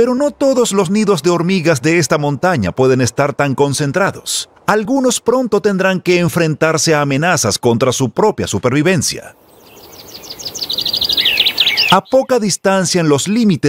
Pero no todos los nidos de hormigas de esta montaña pueden estar tan concentrados. Algunos pronto tendrán que enfrentarse a amenazas contra su propia supervivencia. A poca distancia en los límites